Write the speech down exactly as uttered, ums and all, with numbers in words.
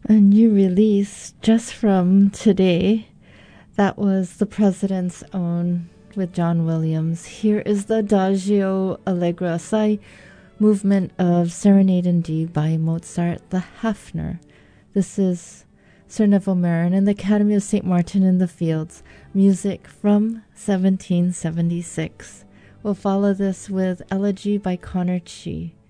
A new release just from today. That was The President's Own with John Williams. Here is the Adagio Allegro Assai movement of Serenade in D by Mozart, the Hafner. This is Sir Neville Marin and the Academy of Saint Martin in the Fields. Music from seventeen seventy-six. We'll follow this with Elegy by Connor Chee.